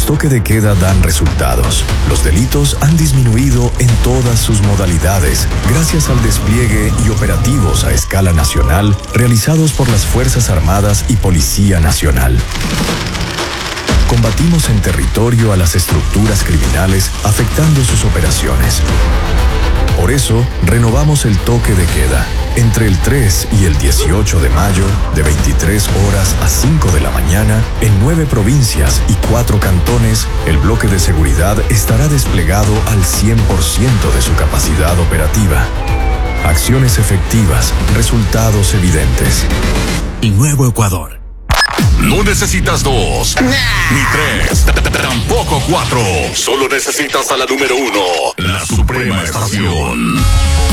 toque de queda dan resultados. Los delitos han disminuido en todas sus modalidades gracias al despliegue y operativos a escala nacional realizados por las Fuerzas Armadas y Policía Nacional. Combatimos en territorio a las estructuras criminales afectando sus operaciones. Por eso, renovamos el toque de queda. Entre el 3 y el 18 de mayo, de 23 horas a 5 de la mañana, en 9 provincias y 4 cantones, el bloque de seguridad estará desplegado al 100% de su capacidad operativa. Acciones efectivas, resultados evidentes. Y Nuevo Ecuador. No necesitas 2, ni 3, tampoco 4. Solo necesitas a la número 1, la Suprema Estación.